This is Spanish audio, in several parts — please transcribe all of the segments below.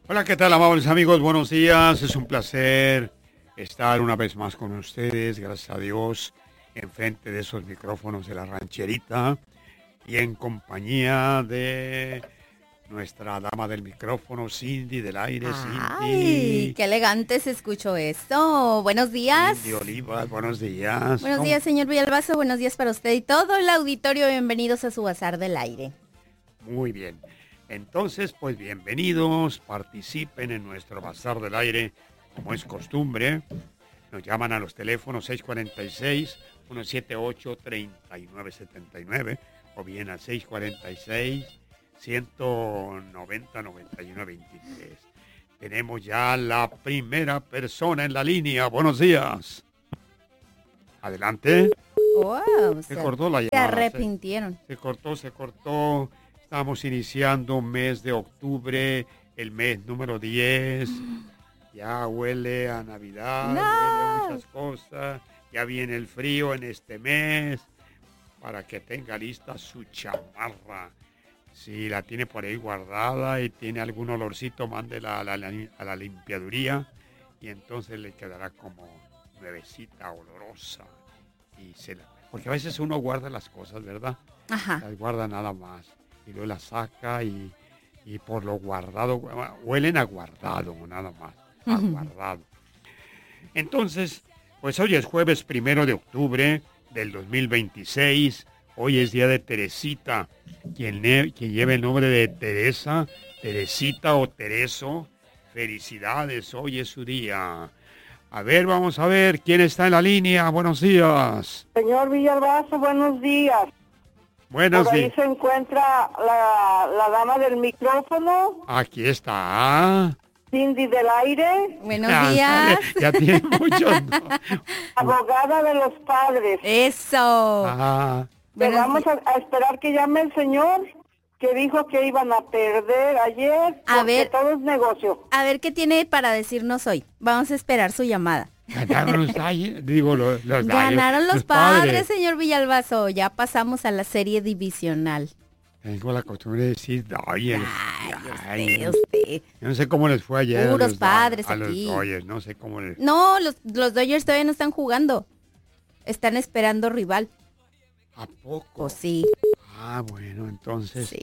Hola, ¿qué tal, amables amigos? Buenos días. Es un placer estar una vez más con ustedes, gracias a Dios, enfrente de esos micrófonos de la rancherita y en compañía de nuestra dama del micrófono, Cindy del aire. ¡Ay, Cindy! qué elegante se escuchó esto! Buenos días. Cindy Olivas, buenos días. Buenos días, señor Villalbazo. Buenos días para usted y todo el auditorio. Bienvenidos a su Bazar del Aire. Muy bien. Entonces, pues bienvenidos, participen en nuestro Bazar del Aire, como es costumbre. Nos llaman a los teléfonos 646-178-3979 o bien al 646-190-9123. Tenemos ya la primera persona en la línea. Buenos días. Adelante. Wow, Se cortó la se llamada. arrepintieron. Se cortó. Estamos iniciando un mes de octubre, el mes número 10. Ya huele a Navidad, No. huele a muchas cosas. Ya viene el frío en este mes. Para que tenga lista su chamarra. Si la tiene por ahí guardada y tiene algún olorcito, mándela a la limpiaduría. Y entonces le quedará como nuevecita, olorosa. Porque a veces uno guarda las cosas, ¿verdad? Ajá. Las guarda nada más. Y luego las saca y por lo guardado, huelen a guardado, nada más, a guardado. Entonces, pues hoy es jueves 1 de octubre del 2026, hoy es día de Teresita, quien lleva el nombre de Teresa, Teresita o Tereso, felicidades, hoy es su día. A ver, vamos a ver, ¿quién está en la línea? Buenos días. Señor Villalbazo, buenos días. Buenos Por ahí días. se encuentra la dama del micrófono, Aquí está. Cindy del aire, Buenos Ah, días. Ya tiene muchos. ¿No? abogada de los padres. Eso. Ah, Pero Buenos vamos a esperar que llame el señor, que dijo que iban a perder ayer, A porque ver. todo es negocio. A ver qué tiene para decirnos hoy. Vamos a esperar su llamada. ganaron los Dodgers, digo, los Dodgers, Ganaron los padres, señor Villalbazo. Ya pasamos a la serie divisional. Tengo la costumbre de decir Dodgers. Ay, usted. Yo no sé cómo les fue ayer. Puros a los, padres a los aquí. Dodgers, no sé cómo les... No, los Dodgers todavía no están jugando. Están esperando rival. ¿A poco? Pues sí, Ah, bueno, entonces, sí.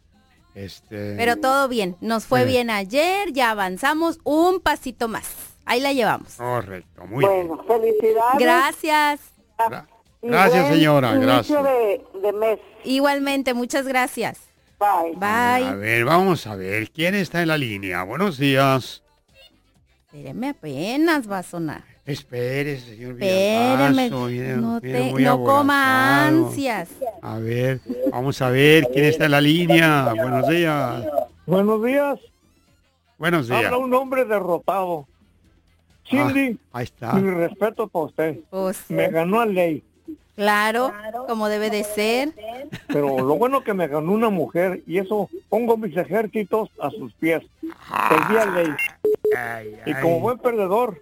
Pero Pero todo bien. Nos fue bien ayer, ya avanzamos un pasito más. Ahí la llevamos. Correcto, muy Bueno, felicidades. Gracias. bien. Y Gracias, buen señora, inicio gracias. de mes. Igualmente, muchas gracias. Bye. A Bye. ver, vamos a ver, ¿quién está en la línea? Buenos días. Espéreme, apenas va a sonar. Espérese, señor Espéreme. Villalbazo, viene No, muy no coma aborazado. ansias. A ver, vamos a ver quién está en la línea. Buenos días. Buenos días. Buenos días. Habla un hombre derrotado. Cindy, Ahí está. mi respeto para usted. Pues, Me ganó a ley, claro, como debe de ser. pero lo bueno que me ganó una mujer y eso pongo mis ejércitos a sus pies. Perdí a ley Ay, y ay. como buen perdedor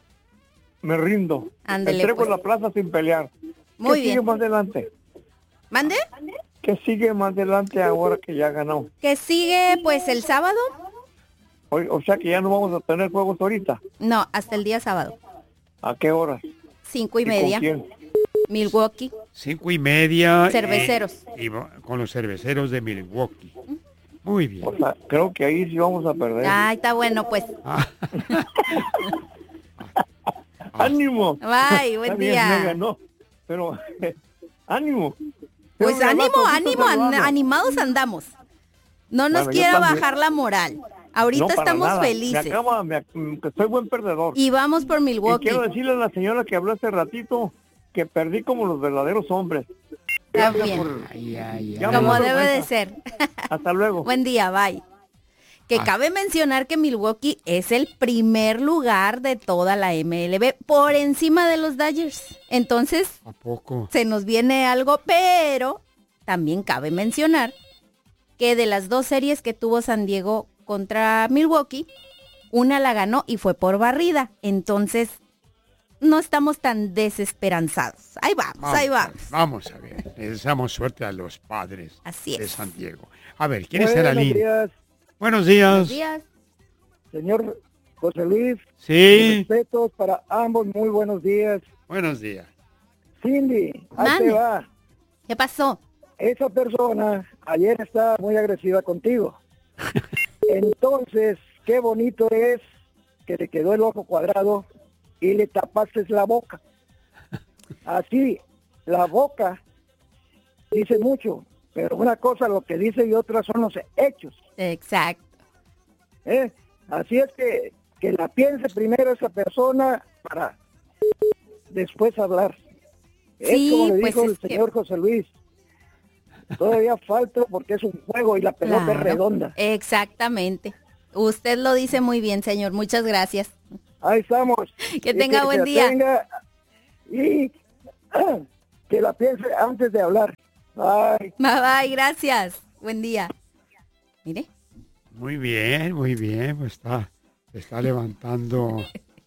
me rindo. Ándele, Entrego pues. la plaza sin pelear. Muy ¿Qué sigue bien. más adelante? ¿Mande? ¿Qué sigue más adelante ahora que ya ganó? ¿Que sigue pues el sábado? O sea que ya no vamos a tener juegos ahorita. No, hasta el día sábado. ¿A qué horas? 5:30. ¿Con quién? Milwaukee. 5:30. Cerveceros. Con los cerveceros de Milwaukee. Muy bien. O sea, creo que ahí sí vamos a perder. Ay, está bueno, pues. ¡Ánimo! Bye, Está buen bien, me día. ganó, pero ánimo. Pues Tengo un ánimo, abrazo, ánimo, gusto saludarlo. animados andamos. No nos Bueno, yo quiera también. bajar la moral. Ahorita No, para estamos nada. felices. Que soy buen perdedor. Y vamos por Y Milwaukee. quiero decirle a la señora que habló hace ratito que perdí como los verdaderos hombres. Está Gracias bien. por- Ay, ay, Ya ay. me Como doy debe de cuenta. ser. Hasta luego. Buen día, bye. Que cabe mencionar que Milwaukee es el primer lugar de toda la MLB por encima de los Dodgers. Entonces, ¿A poco? se nos viene algo, pero también cabe mencionar que de las dos series que tuvo San Diego contra Milwaukee, una la ganó y fue por barrida. Entonces, no estamos tan desesperanzados. Ahí vamos, ahí vamos. Vamos a ver. Le deseamos suerte a los padres Así de es. San Diego. A ver, ¿quién está en la Buenos línea? días. Buenos días. Buenos días. Señor José Luis, Sí, respetos para ambos, muy buenos días. buenos días. Cindy, ahí Mande. te va. ¿Qué pasó? Esa persona ayer estaba muy agresiva contigo. Entonces, qué bonito es que te quedó el ojo cuadrado y le tapaste la boca. Así, la boca dice mucho, pero una cosa lo que dice y otra son los hechos. Exacto. ¿Eh? Así es que la piense primero esa persona para después hablar. Es Sí, como le pues dijo es el que- señor José Luis. Todavía falta porque es un juego y la pelota es Claro. redonda. Exactamente. Usted lo dice muy bien, señor. Muchas gracias. Ahí estamos. Que Y tenga buen la día. tenga y que la piense antes de hablar. Ay. Bye bye, gracias. Buen día. Mire. Muy bien, pues está levantando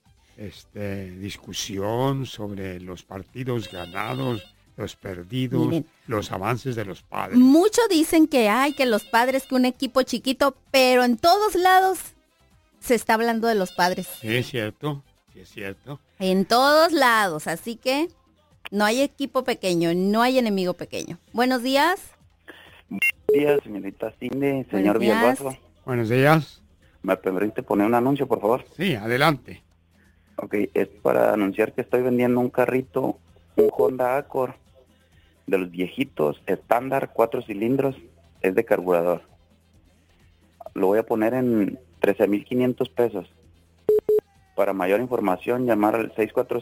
discusión sobre los partidos ganados, los perdidos, Miren. los avances de los padres. Muchos dicen que hay que los padres, que un equipo chiquito, pero en todos lados se está hablando de los padres. Sí, es cierto, sí es cierto. En todos lados. Así que no hay equipo pequeño, no hay enemigo pequeño. Buenos días. Días, señorita Cindy, señor Buenos días. Villalbazo. Buenos días. ¿Me permite poner un anuncio, por favor? Sí, adelante. Ok, es para anunciar que estoy vendiendo un carrito, un Honda Accord, de los viejitos, estándar, 4 cilindros, es de carburador. Lo voy a poner en 13,500 pesos. Para mayor información, llamar al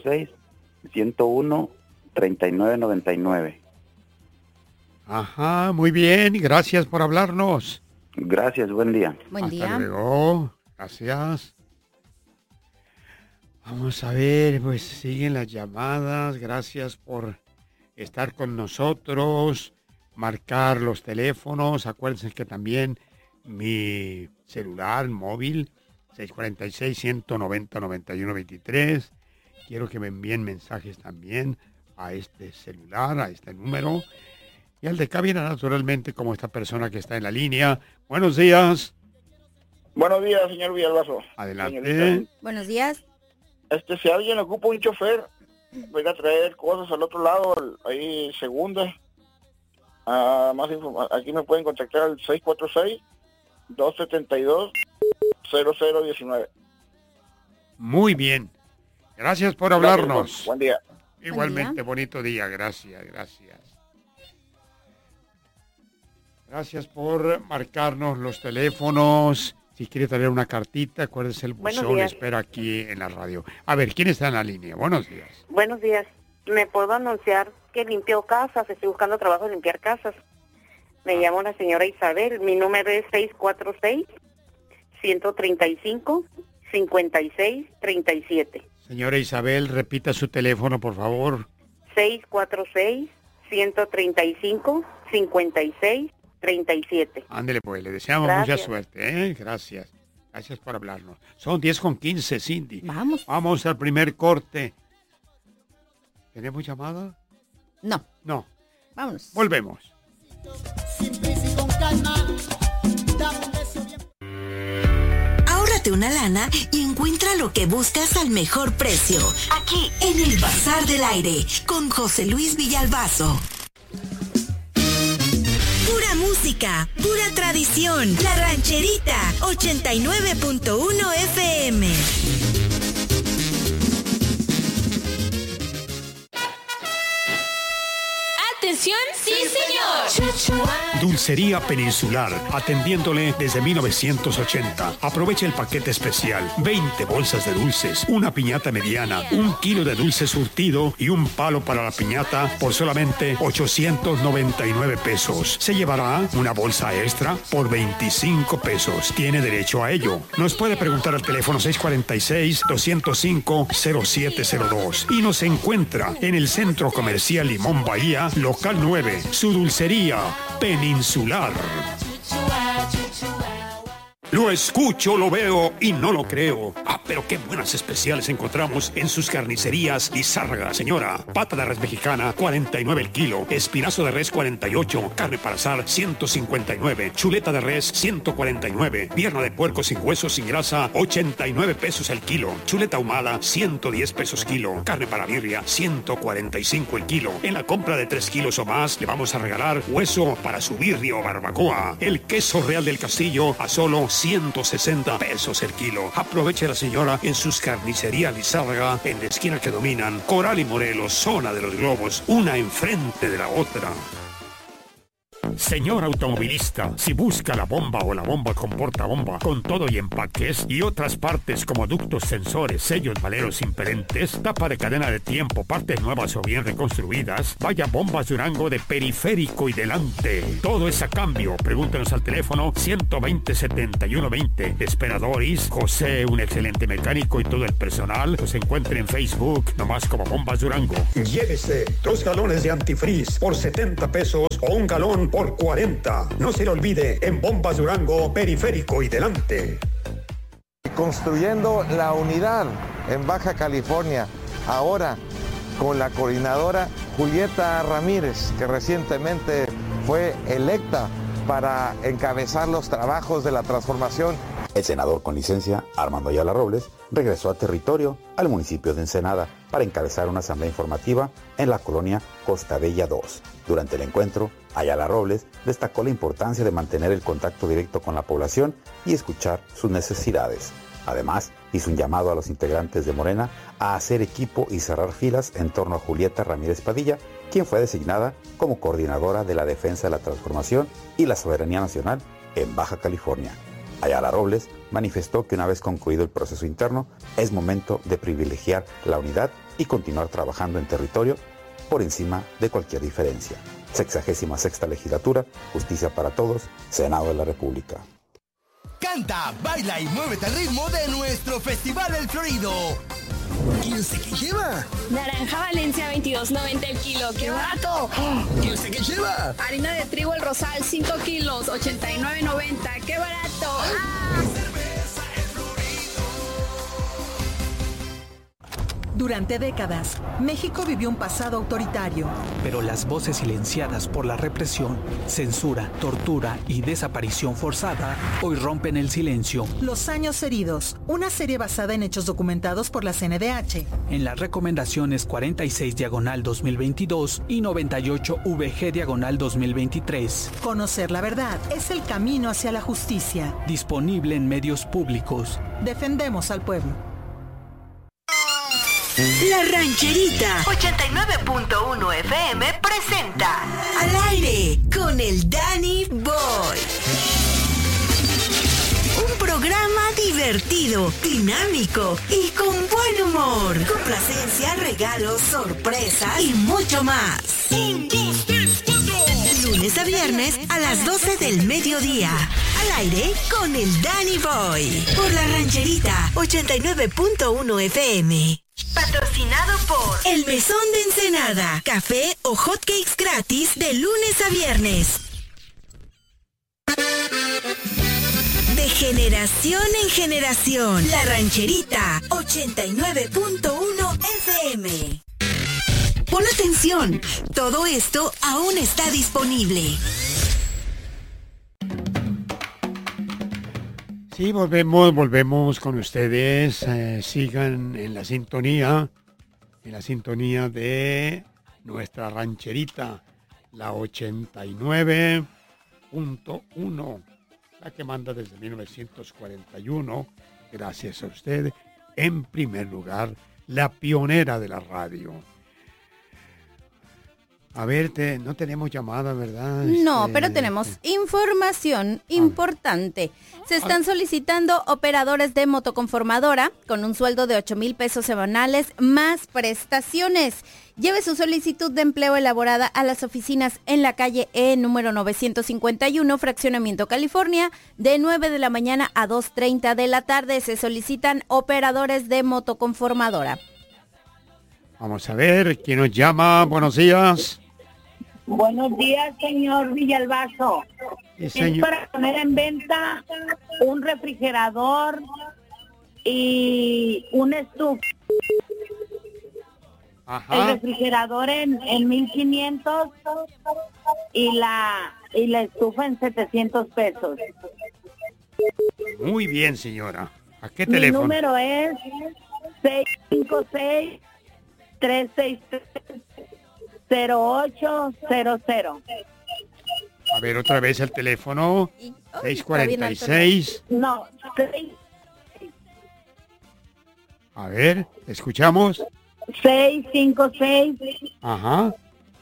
646-101-3999. Ajá, muy bien, gracias por hablarnos. Gracias, buen día. Buen Hasta día. luego, gracias. Vamos a ver, pues siguen las llamadas, gracias por estar con nosotros, marcar los teléfonos, acuérdense que también mi celular móvil, 646-190-9123, quiero que me envíen mensajes también a este celular, a este número, y al de cabina naturalmente como esta persona que está en la línea. Buenos días, Buenos días, señor Villalbazo. adelante. Señorita, Buenos días. si alguien ocupa un chofer, voy a traer cosas al otro lado, ahí segunda. Aquí me pueden contactar al 646-272-0019. Muy bien, gracias por hablarnos. Gracias, buen día. Igualmente, día. bonito día, gracias. Gracias por marcarnos los teléfonos. Si quiere traer una cartita, acuérdese, el Buenos buzón días. espera aquí en la radio. A ver, ¿quién está en la línea? Buenos días. Buenos días. ¿Me puedo anunciar que limpio casas? Estoy buscando trabajo de limpiar casas. Me llamo la señora Isabel. Mi número es 646-135-5637. Señora Isabel, repita su teléfono, por favor. 646-135-5637. Ándele, pues, le deseamos Gracias. mucha suerte, ¿eh? Gracias. Gracias por hablarnos. Son 10:15, Cindy. Vamos. Vamos al primer corte. ¿Tenemos llamada? No, No. vámonos. Volvemos. Ahórrate una lana y encuentra lo que buscas al mejor precio. Aquí en el Bazar del Aire con José Luis Villalbazo. Pura música, pura tradición. La Rancherita 89.1 FM. ¡Atención! ¡Sí, señor! Dulcería Peninsular, atendiéndole desde 1980. Aproveche el paquete especial. 20 bolsas de dulces, una piñata mediana, 1 kilo de dulce surtido y un palo para la piñata por solamente 899 pesos. Se llevará una bolsa extra por 25 pesos. Tiene derecho a ello. Nos puede preguntar al teléfono 646-205-0702 y nos encuentra en el Centro Comercial Limón Bahía, local 9, su dulcería Peninsular. Lo escucho, lo veo y no lo creo. Ah, pero qué buenas especiales encontramos en sus carnicerías Lizárraga, señora. Pata de res mexicana, 49 el kilo. Espinazo de res, 48. Carne para asar, 159. Chuleta de res, 149. Pierna de puerco sin huesos, sin grasa, 89 pesos el kilo. Chuleta ahumada, 110 pesos kilo. Carne para birria, 145 el kilo. En la compra de 3 kilos o más, le vamos a regalar hueso para su birria o barbacoa. El queso Real del Castillo a solo 160 pesos el kilo. Aproveche la señora en sus carnicerías Lizárraga, en la esquina que dominan Coral y Morelos, zona de los globos, una enfrente de la otra. Señor automovilista, si busca la bomba o la bomba con portabomba, con todo y empaques y otras partes como ductos, sensores, sellos, valeros impedentes, tapa de cadena de tiempo, partes nuevas o bien reconstruidas, vaya Bombas Durango de Periférico y Delante. Todo es a cambio. Pregúntenos al teléfono 120-7120. Esperadores, José, un excelente mecánico y todo el personal, los encuentre en Facebook, nomás como Bombas Durango. Llévese 2 galones de antifreeze por 70 pesos o un galón por 40. No se le olvide, en Bombas Durango, Periférico y Delante. Construyendo la unidad en Baja California, ahora con la coordinadora Julieta Ramírez, que recientemente fue electa para encabezar los trabajos de la transformación. El senador con licencia, Armando Ayala Robles, regresó a territorio al municipio de Ensenada para encabezar una asamblea informativa en la colonia Costa Bella 2. Durante el encuentro, Ayala Robles destacó la importancia de mantener el contacto directo con la población y escuchar sus necesidades. Además, hizo un llamado a los integrantes de Morena a hacer equipo y cerrar filas en torno a Julieta Ramírez Padilla, quien fue designada como coordinadora de la defensa de la transformación y la soberanía nacional en Baja California. Ayala Robles manifestó que una vez concluido el proceso interno, es momento de privilegiar la unidad y continuar trabajando en territorio por encima de cualquier diferencia. 66ª legislatura, Justicia para Todos, Senado de la República. Canta, baila y muévete al ritmo de nuestro Festival El Florido. ¿Y usted qué lleva? Naranja Valencia 22.90 el kilo, ¡qué barato! ¿Y usted qué lleva? Harina de trigo El Rosal 5 kilos, 89.90, ¡qué barato! ¡Ah! Durante décadas, México vivió un pasado autoritario. Pero las voces silenciadas por la represión, censura, tortura y desaparición forzada hoy rompen el silencio. Los años heridos, una serie basada en hechos documentados por la CNDH. En las recomendaciones 46/2022 y 98/VG/2023. Conocer la verdad es el camino hacia la justicia. Disponible en medios públicos. Defendemos al pueblo. La Rancherita 89.1 FM presenta Al Aire con el Danny Boy. Un programa divertido, dinámico y con buen humor. Complacencia, regalos, sorpresas y mucho más. 1, 2, 3, 4. Lunes a viernes a las 12 del mediodía. Al aire con el Danny Boy. Por La Rancherita 89.1 FM. Patrocinado por El Mesón de Ensenada. Café o hotcakes gratis de lunes a viernes. De generación en generación. La Rancherita 89.1 FM. Pon atención, todo esto aún está disponible. Sí, volvemos con ustedes. Sigan en la sintonía de nuestra rancherita, la 89.1, la que manda desde 1941. Gracias a usted, en primer lugar, la pionera de la radio. A ver, no tenemos llamada, ¿verdad? No, pero tenemos información importante. Se están solicitando operadores de motoconformadora con un sueldo de 8,000 pesos semanales más prestaciones. Lleve su solicitud de empleo elaborada a las oficinas en la calle E número 951, Fraccionamiento California, de 9 de la mañana a 2:30 de la tarde. Se solicitan operadores de motoconformadora. Vamos a ver, ¿quién nos llama? Buenos días. Buenos días, señor Villalbazo. Sí, señor. Es para poner en venta un refrigerador y un estufa. Ajá. El refrigerador en 1,500 y la estufa en 700 pesos. Muy bien, señora. ¿A qué Mi teléfono? número es 656-363-0800. A ver, otra vez el teléfono. 646. No, A ver, ¿escuchamos? 656 Ajá.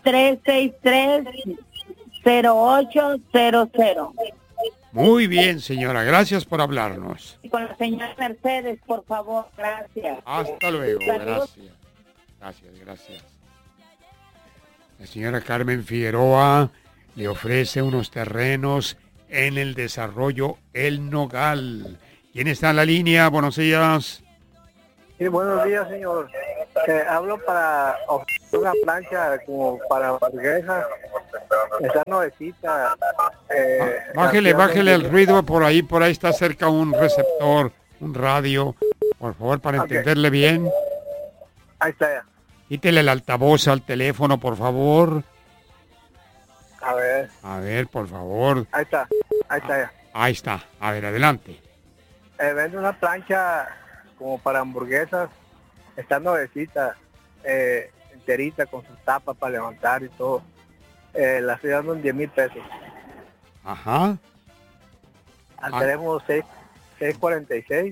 363-0800. Muy bien, señora. Gracias por hablarnos. Con la señora Mercedes, por favor, gracias. Hasta luego. Saludos. Gracias. La señora Carmen Figueroa le ofrece unos terrenos en el desarrollo El Nogal. ¿Quién está en la línea? Buenos días. Sí, buenos días, señor. Hablo para ofrecer una plancha como para hamburguesas. Está nuevecita. Bájele el ruido por ahí está cerca un receptor, un radio, por favor, para entenderle bien. Ahí está ya. Quítele el altavoz al teléfono, por favor. A ver, por favor. Ahí está ya. Ahí está. A ver, adelante. Vende una plancha como para hamburguesas. Está nuevecita, enterita, con sus tapas para levantar y todo. La estoy dando en 10,000 pesos. Ajá. Al teléfono 646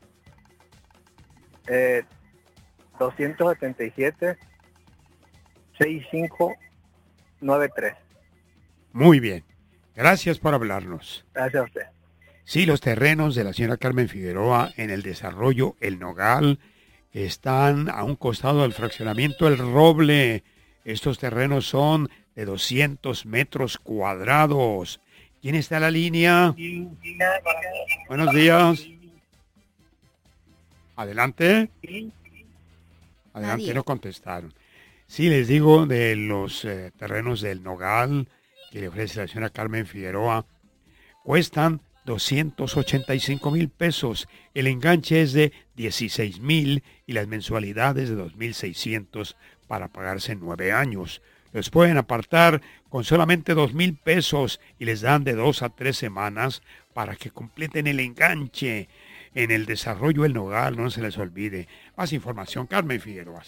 277 6593. Muy bien. Gracias por hablarnos. Gracias a usted. Sí, los terrenos de la señora Carmen Figueroa en el desarrollo El Nogal están a un costado del fraccionamiento El Roble. Estos terrenos son de 200 metros cuadrados. ¿Quién está en la línea? Buenos días. Adelante. Adelante, Nadie. no contestaron. Sí, les digo de los terrenos del Nogal que le ofrece la señora Carmen Figueroa. Cuestan 285,000 pesos. El enganche es de 16,000 y las mensualidades de 2,600 para pagarse en 9 años. Los pueden apartar con solamente 2,000 pesos y les dan de 2 a 3 semanas para que completen el enganche. En el desarrollo El Nogal, no se les olvide. Más información, Carmen Figueroa,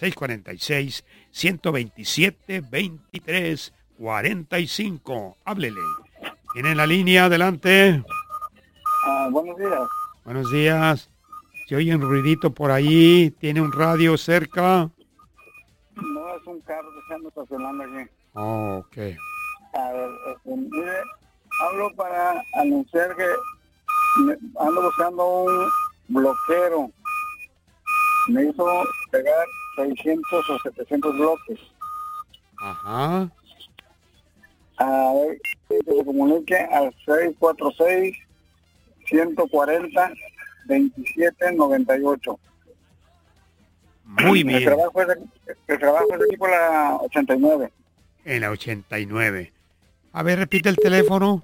646-127-2345. Háblele. ¿Tienen la línea? Adelante. Buenos días. Buenos días. ¿Se oye un ruidito por ahí? ¿Tiene un radio cerca? No, es un carro que se anda estacionando aquí. Oh, ok. A ver, mire, hablo para anunciar que ando buscando un bloquero. Me hizo pegar 600 o 700 bloques. Ajá. A ver, que se comunique al 646-140-2798. Muy bien. El trabajo es aquí por la 89. En la 89. A ver, repite el teléfono.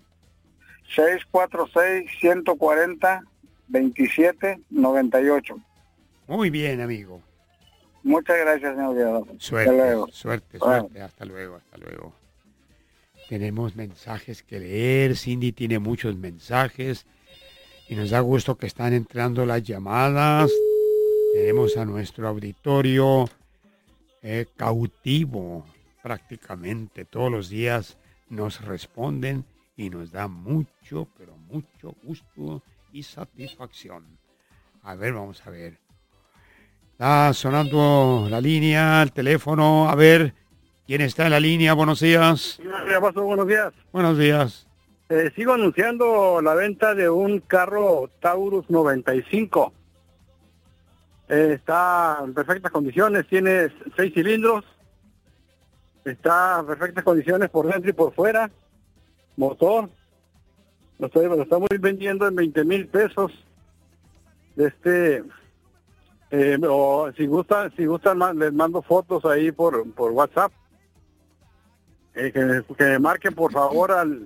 646-140-2798. Muy bien, amigo. Muchas gracias, señor Villalbazo. Suerte. Bueno. Hasta luego. Tenemos mensajes que leer. Cindy tiene muchos mensajes. Y nos da gusto que están entrando las llamadas. Tenemos a nuestro auditorio cautivo. Prácticamente todos los días nos responden y nos da mucho, pero mucho gusto y satisfacción. A ver, vamos a ver. Está sonando la línea, el teléfono. A ver, ¿quién está en la línea? Buenos días. Buenos días. Buenos días. Sigo anunciando la venta de un carro Taurus 95. Está en perfectas condiciones, tiene 6 cilindros. Está en perfectas condiciones por dentro y por fuera. Motor. Lo estamos vendiendo en 20,000 pesos. O si gustan les mando fotos ahí por WhatsApp. que marque por favor al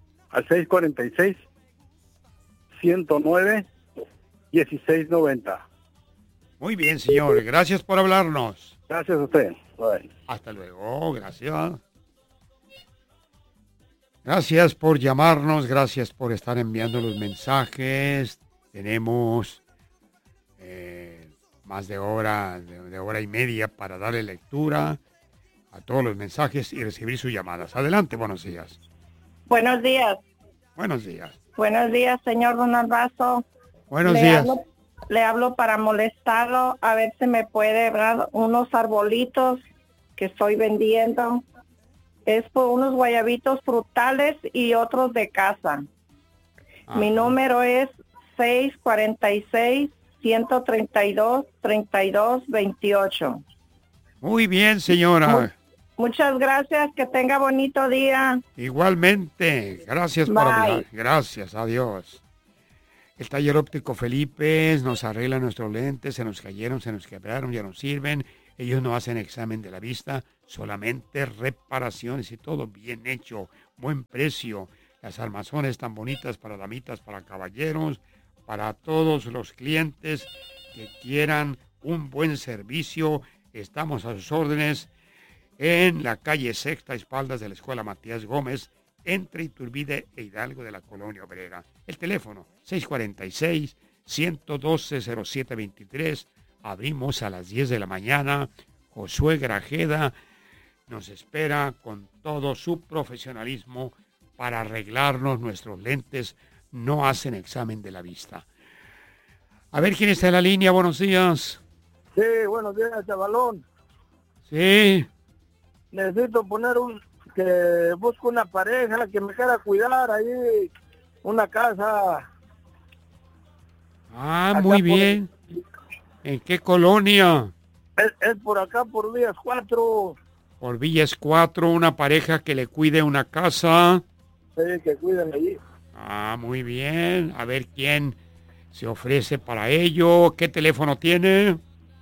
646-109-1690. Muy bien, señor. Gracias por hablarnos. Gracias a usted. Bye. Hasta luego. Gracias. Gracias por llamarnos. Gracias por estar enviando los mensajes. Tenemos más de hora y media para darle lectura a todos los mensajes y recibir sus llamadas. Adelante, buenos días. Buenos días. Buenos días. Buenos días, señor Don Albazo. Buenos días. Le hablo para molestarlo, a ver si me puede dar unos arbolitos que estoy vendiendo. Es por unos guayabitos frutales y otros de casa. Mi número es 646-132-3228. Muy bien, señora. Muchas gracias, que tenga bonito día. Igualmente, gracias por hablar. Gracias, adiós. El taller óptico Felipe nos arregla nuestros lentes, se nos cayeron, se nos quebraron, ya no sirven. Ellos no hacen examen de la vista, solamente reparaciones y todo bien hecho, buen precio. Las armazones tan bonitas para damitas, para caballeros, para todos los clientes que quieran un buen servicio. Estamos a sus órdenes en la calle Sexta, espaldas de la Escuela Matías Gómez, entre Iturbide e Hidalgo de la Colonia Obrera. El teléfono 646-112-0723. Abrimos a las 10 de la mañana. Josué Grajeda nos espera con todo su profesionalismo para arreglarnos nuestros lentes. No hacen examen de la vista. A ver quién está en la línea. Buenos días. Sí, buenos días, chavalón. Sí. Necesito poner que busco una pareja que me quiera cuidar ahí, una casa. Ah, muy bien. ¿En qué colonia? Es por acá, por Villas 4. Por Villas 4, una pareja que le cuide una casa. Sí, que cuiden allí. Ah, muy bien. A ver quién se ofrece para ello. ¿Qué teléfono tiene?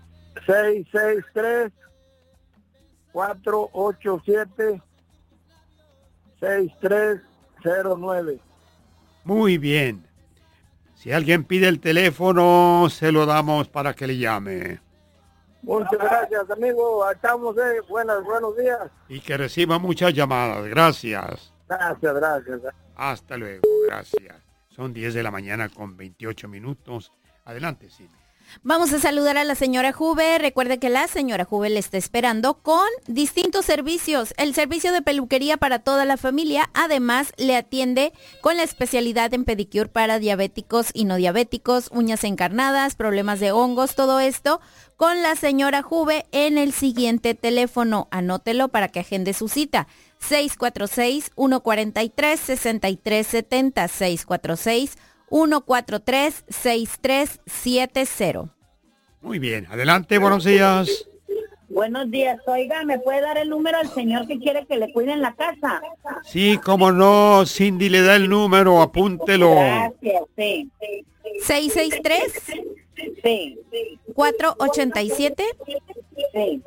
663-487-6309. Muy bien. Si alguien pide el teléfono, se lo damos para que le llame. Muchas gracias, amigo. Estamos buenos días. Y que reciba muchas llamadas. Gracias. Gracias. Hasta luego. Gracias. Son 10 de la mañana con 28 minutos. Adelante, Cindy. Vamos a saludar a la señora Juve. Recuerde que la señora Juve le está esperando con distintos servicios. El servicio de peluquería para toda la familia. Además, le atiende con la especialidad en pedicure para diabéticos y no diabéticos, uñas encarnadas, problemas de hongos, todo esto con la señora Juve en el siguiente teléfono. Anótelo para que agende su cita. 646-143-6370. 646-143-6370. Muy bien, adelante, buenos días. Buenos días, oiga, ¿me puede dar el número al señor que quiere que le cuiden la casa? Sí, cómo no, Cindy le da el número, apúntelo. Gracias, sí. 663 sí. 487 sí.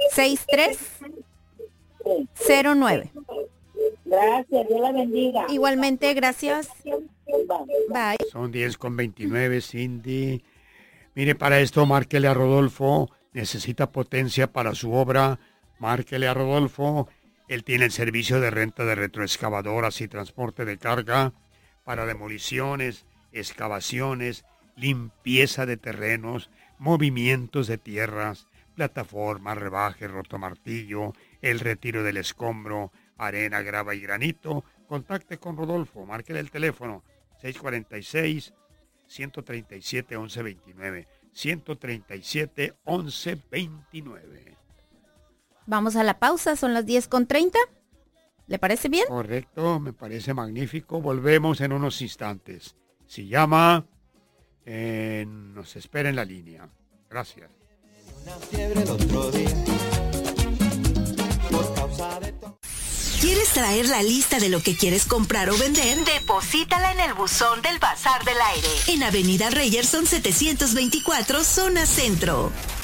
6309. Gracias, Dios la bendiga. Igualmente, gracias. Bye. Son 10:29, Cindy. Mire, para esto, márquele a Rodolfo. Necesita potencia para su obra. Márquele a Rodolfo. Él tiene el servicio de renta de retroexcavadoras y transporte de carga para demoliciones, excavaciones, limpieza de terrenos, movimientos de tierras, plataformas, rebaje, rotomartillo, el retiro del escombro, arena, grava y granito. Contacte con Rodolfo. Márquele el teléfono 646-137-1129. 137-1129. Vamos a la pausa, son las 10:30. ¿Le parece bien? Correcto, me parece magnífico. Volvemos en unos instantes. Si llama, nos espera en la línea. Gracias. ¿Quieres traer la lista de lo que quieres comprar o vender? Deposítala en el buzón del Bazar del Aire, en Avenida Reyerson 724, zona centro.